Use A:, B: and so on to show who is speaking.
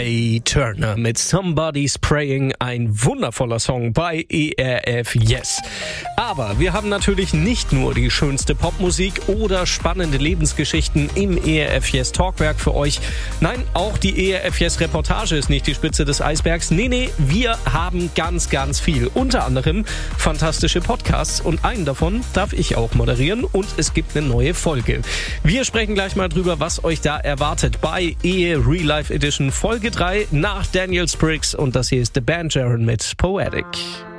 A: Ray Turner mit Somebody's Praying, ein wundervoller Song bei ERF Yes. Aber wir haben natürlich nicht nur die schönste Popmusik oder spannende Lebensgeschichten im ERF Yes Talkwerk für euch. Nein, auch die ERF Yes Reportage ist nicht die Spitze des Eisbergs. Nee, wir haben ganz, ganz viel. Unter anderem fantastische Podcasts und einen davon darf ich auch moderieren und es gibt eine neue Folge. Wir sprechen gleich mal drüber, was euch da erwartet bei Ehe Real Life Edition Folge 3 nach Daniel Spriggs und das hier ist The Band Jaron mit Poetic.